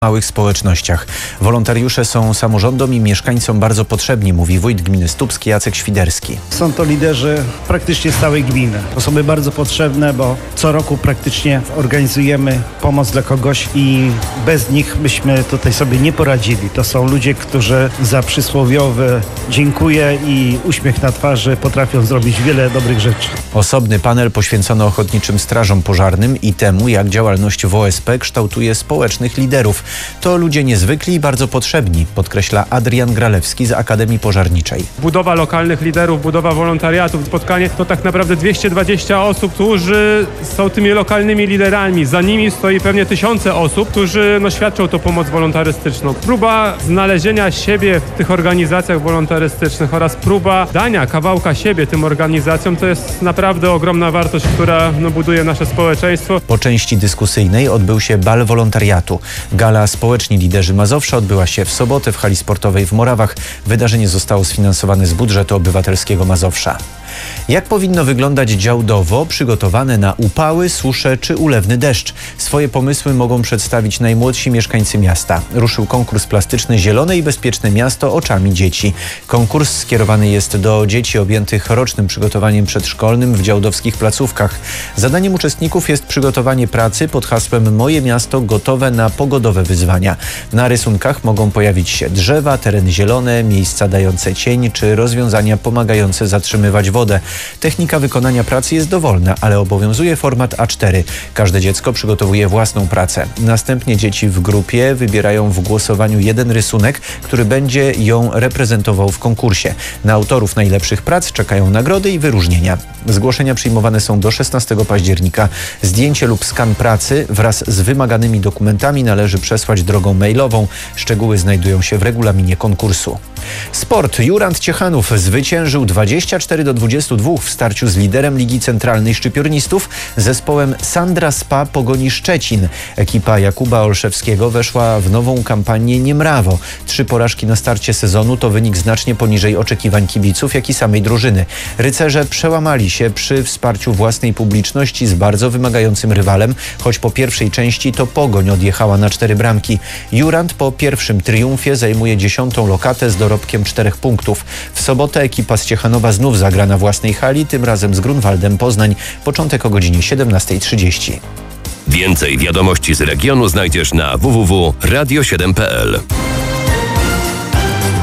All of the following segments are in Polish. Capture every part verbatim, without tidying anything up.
małych społecznościach. Wolontariusze są samorządom i mieszkańcom bardzo potrzebni, mówi wójt gminy Stupski Jacek Świderski. Są to liderzy praktycznie z całej gminy. Osoby bardzo potrzebne, bo co roku praktycznie organizujemy pomoc dla kogoś i bez nich byśmy tutaj sobie nie poradzili. To są ludzie, którzy za przysłowiowe dziękuję i uśmiech na twarzy potrafią zrobić wiele dobrych rzeczy. Osobny panel poświęcono ochotniczym strażom pożarnym i temu, jak działalność W O S P kształtuje społecznych liderów. To ludzie niezwykli i bardzo potrzebni, podkreśla Adrian Gralewski z Akademii Pożarniczej. Budowa lokalnych liderów, budowa wolontariatów, spotkanie to tak naprawdę dwieście dwadzieścia osób, którzy są tymi lokalnymi liderami. Za nimi stoi pewnie tysiące osób, którzy no, świadczą tą pomoc wolontarystyczną. Próba znalezienia siebie w tych organizacjach wolontarystycznych oraz próba dania kawałka siebie tym organizacjom to jest naprawdę ogromna wartość, która no, buduje nasze społeczeństwo. Po części dyskusyjnej odbył się bal wolontariatu. Gala Społeczni Liderzy Mazowsza odbyła się w sobotę w hali sportowej w Morawach. Wydarzenie zostało sfinansowane z budżetu obywatelskiego Mazowsza. Jak powinno wyglądać działdowo przygotowane na upały, susze czy ulewny deszcz? Swoje pomysły mogą przedstawić najmłodsi mieszkańcy miasta. Ruszył konkurs plastyczny Zielone i Bezpieczne Miasto oczami dzieci. Konkurs skierowany jest do dzieci objętych rocznym przygotowaniem przedszkolnym w działdowskich placówkach. Zadaniem uczestników jest przygotowanie pracy pod hasłem Moje miasto gotowe na pogodowe wyzwania. Na rysunkach mogą pojawić się drzewa, tereny zielone, miejsca dające cień czy rozwiązania pomagające zatrzymywać wodę. Technika wykonania pracy jest dowolna, ale obowiązuje format A cztery. Każde dziecko przygotowuje własną pracę. Następnie dzieci w grupie wybierają w głosowaniu jeden rysunek, który będzie ją reprezentował w konkursie. Na autorów najlepszych prac czekają nagrody i wyróżnienia. Zgłoszenia przyjmowane są do szesnastego października. Zdjęcie lub skan pracy wraz z wymaganymi dokumentami należy przesłać drogą mailową. Szczegóły znajdują się w regulaminie konkursu. Sport. Jurand Ciechanów zwyciężył dwadzieścia cztery do dwudziestu dwóch w starciu z liderem Ligi Centralnej Szczypiornistów, zespołem Sandra Spa Pogoni Szczecin. Ekipa Jakuba Olszewskiego weszła w nową kampanię niemrawo. Trzy porażki na starcie sezonu to wynik znacznie poniżej oczekiwań kibiców, jak i samej drużyny. Rycerze przełamali się przy wsparciu własnej publiczności z bardzo wymagającym rywalem, choć po pierwszej części to Pogoń odjechała na cztery bramki. Jurand po pierwszym triumfie zajmuje dziesiątą lokatę z dorobkiem czterech punktów. W sobotę ekipa z Ciechanowa znów zagra na własnej hali, tym razem z Grunwaldem Poznań. Początek o godzinie siedemnastej trzydzieści. Więcej wiadomości z regionu znajdziesz na w w w kropka radio siedem kropka p l.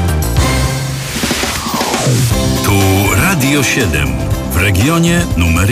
Tu Radio siedem w regionie numer